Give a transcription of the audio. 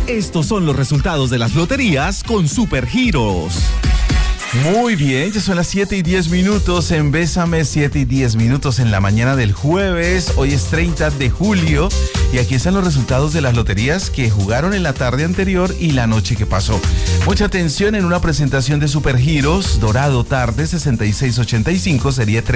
Estos son los resultados de las loterías con Supergiros. Muy bien, ya son las 7:10 en Bésame, 7:10 en la mañana del jueves. Hoy es 30 de julio y aquí están los resultados de las loterías que jugaron en la tarde anterior y la noche que pasó. Mucha atención en una presentación de Supergiros. Dorado tarde, 6685, sería